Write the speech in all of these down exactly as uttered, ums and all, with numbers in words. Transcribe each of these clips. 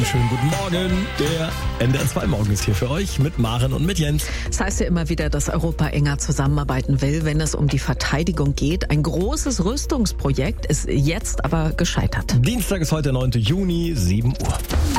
Schönen guten Morgen. Der N D R zwei Morgen ist hier für euch mit Maren und mit Jens. Es heißt ja immer wieder, dass Europa enger zusammenarbeiten will, wenn es um die Verteidigung geht. Ein großes Rüstungsprojekt ist jetzt aber gescheitert. Dienstag ist heute der neunte Juni, sieben Uhr.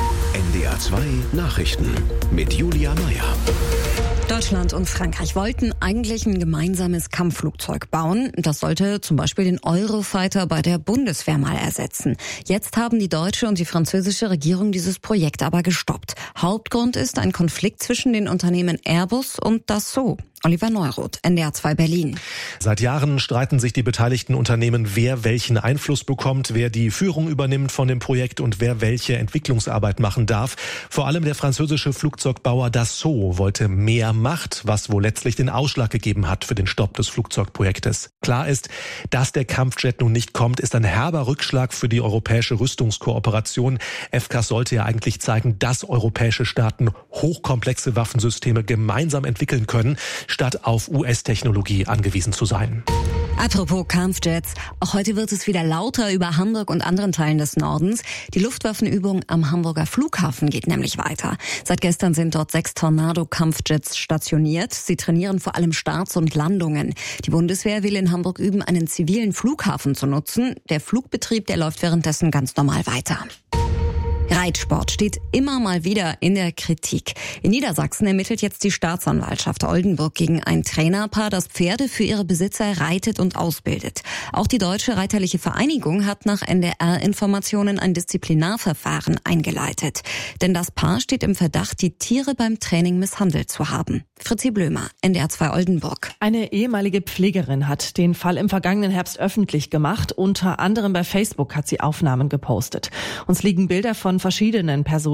N D R zwei Nachrichten mit Julia Meyer. Deutschland und Frankreich wollten eigentlich ein gemeinsames Kampfflugzeug bauen. Das sollte zum Beispiel den Eurofighter bei der Bundeswehr mal ersetzen. Jetzt haben die deutsche und die französische Regierung dieses Projekt aber gestoppt. Hauptgrund ist ein Konflikt zwischen den Unternehmen Airbus und Dassault. Oliver Neuroth, N D R zwei Berlin. Seit Jahren streiten sich die beteiligten Unternehmen, wer welchen Einfluss bekommt, wer die Führung übernimmt von dem Projekt und wer welche Entwicklungsarbeit machen darf. Vor allem der französische Flugzeugbauer Dassault wollte mehr Macht, was wohl letztlich den Ausschlag gegeben hat für den Stopp des Flugzeugprojektes. Klar ist, dass der Kampfjet nun nicht kommt, ist ein herber Rückschlag für die europäische Rüstungskooperation. F C A S sollte ja eigentlich zeigen, dass europäische Staaten hochkomplexe Waffensysteme gemeinsam entwickeln können, statt auf U S-Technologie angewiesen zu sein. Apropos Kampfjets, auch heute wird es wieder lauter über Hamburg und anderen Teilen des Nordens. Die Luftwaffenübung am Hamburger Flughafen geht nämlich weiter. Seit gestern sind dort sechs Tornado-Kampfjets stationiert. Sie trainieren vor allem Starts und Landungen. Die Bundeswehr will in Hamburg üben, einen zivilen Flughafen zu nutzen. Der Flugbetrieb, der läuft währenddessen ganz normal weiter. Reitsport steht immer mal wieder in der Kritik. In Niedersachsen ermittelt jetzt die Staatsanwaltschaft Oldenburg gegen ein Trainerpaar, das Pferde für ihre Besitzer reitet und ausbildet. Auch die Deutsche Reiterliche Vereinigung hat nach N D R-Informationen ein Disziplinarverfahren eingeleitet. Denn das Paar steht im Verdacht, die Tiere beim Training misshandelt zu haben. Fritzi Blömer, N D R zwei Oldenburg. Eine ehemalige Pflegerin hat den Fall im vergangenen Herbst öffentlich gemacht. Unter anderem bei Facebook hat sie Aufnahmen gepostet. Uns liegen Bilder von verschiedenen Personen